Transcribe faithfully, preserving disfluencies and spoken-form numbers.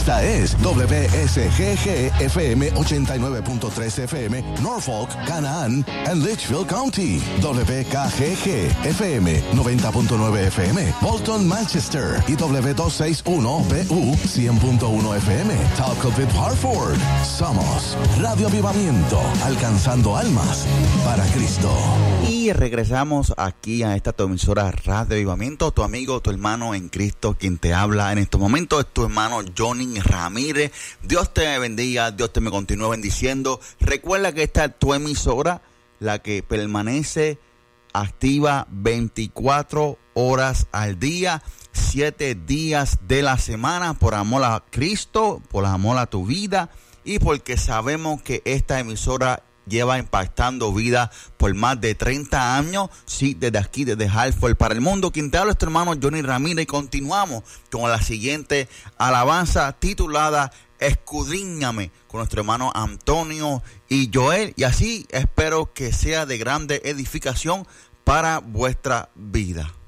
Esta es W S G G F M ochenta y nueve punto tres F M, Norfolk, Canaan and Litchfield County. W K G G F M noventa punto nueve F M, Bolton, Manchester. Y W doscientos sesenta y uno B U cien punto uno F M, Talcott, Hartford. Somos Radio Avivamiento, alcanzando almas para Cristo. Y regresamos aquí a esta tu emisora Radio Avivamiento, tu amigo, tu hermano en Cristo, quien te habla en estos momentos es tu hermano Johnny Ramírez. Dios te bendiga, Dios te me continúe bendiciendo. Recuerda que esta es tu emisora, la que permanece activa veinticuatro horas al día, siete días de la semana, por amor a Cristo, por amor a tu vida y porque sabemos que esta emisora lleva impactando vida por más de treinta años, sí, desde aquí, desde Hartford para el mundo. Quien te habla es tu hermano Johnny Ramírez y continuamos con la siguiente alabanza titulada Escudriñame, con nuestro hermano Antonio y Joel, y así espero que sea de grande edificación para vuestra vida.